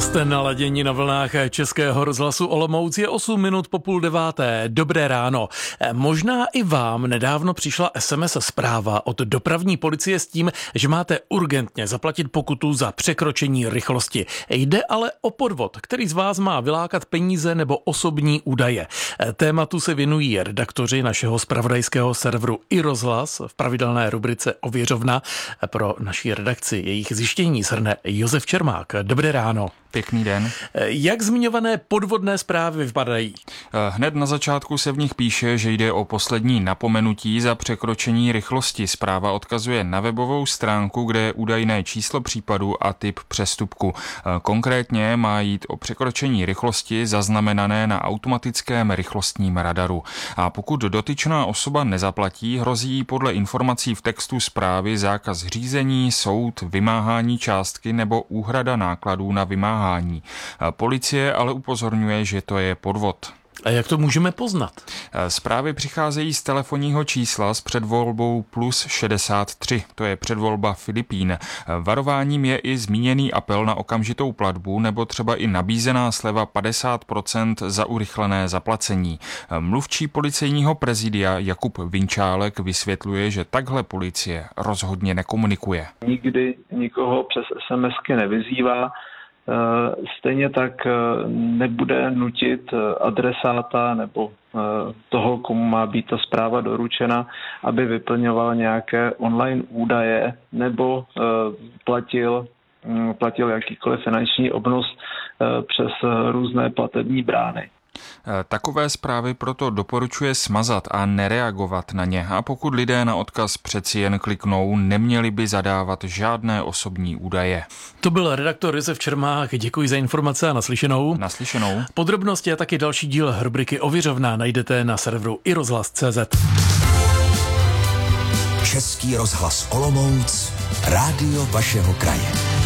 Jste naladěni na vlnách Českého rozhlasu Olomouc, je 8 minut po 8:30. Dobré ráno. Možná i vám nedávno přišla SMS zpráva od dopravní policie s tím, že máte urgentně zaplatit pokutu za překročení rychlosti. Jde ale o podvod, který z vás má vylákat peníze nebo osobní údaje. Tématu se věnují redaktoři našeho zpravodajského serveru iRozhlas v pravidelné rubrice Ověřovna. Pro naší redakci jejich zjištění shrne Josef Čermák. Dobré ráno. Pěkný den. Jak zmiňované podvodné zprávy vypadají? Hned na začátku se v nich píše, že jde o poslední napomenutí za překročení rychlosti. Zpráva odkazuje na webovou stránku, kde je údajné číslo případu a typ přestupku. Konkrétně má jít o překročení rychlosti zaznamenané na automatickém rychlostním radaru. A pokud dotyčná osoba nezaplatí, hrozí podle informací v textu zprávy zákaz řízení, soud, vymáhání částky nebo úhrada nákladů na vymáhání. Policie ale upozorňuje, že to je podvod. A jak to můžeme poznat? Zprávy přicházejí z telefonního čísla s předvolbou plus 63, to je předvolba Filipín. Varováním je i zmíněný apel na okamžitou platbu nebo třeba i nabízená sleva 50% za urychlené zaplacení. Mluvčí policejního prezidia Jakub Vinčálek vysvětluje, že takhle policie rozhodně nekomunikuje. Nikdy nikoho přes SMSky nevyzývá. Stejně tak nebude nutit adresáta nebo toho, komu má být ta zpráva doručena, aby vyplňoval nějaké online údaje nebo platil jakýkoliv finanční obnos přes různé platební brány. Takové zprávy proto doporučuje smazat a nereagovat na ně. A pokud lidé na odkaz přeci jen kliknou, neměli by zadávat žádné osobní údaje. To byl redaktor Josef Čermák. Děkuji za informace a naslyšenou. Naslyšenou. Podrobnosti a taky další díl rubriky Ověřovna najdete na serveru iRozhlas.cz. Český rozhlas Olomouc, rádio vašeho kraje.